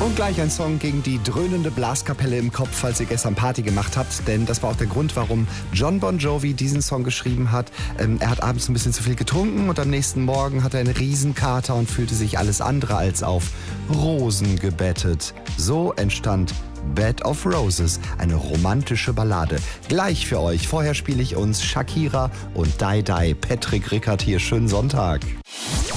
Und gleich ein Song gegen die dröhnende Blaskapelle im Kopf, falls ihr gestern Party gemacht habt. Denn das war auch der Grund, warum Jon Bon Jovi diesen Song geschrieben hat. Er hat abends ein bisschen zu viel getrunken und am nächsten Morgen hat er einen Riesenkater und fühlte sich alles andere als auf Rosen gebettet. So entstand Bed of Roses, eine romantische Ballade. Gleich für euch. Vorher spiele ich uns Shakira und Die Die. Patrick Rickert hier. Schönen Sonntag.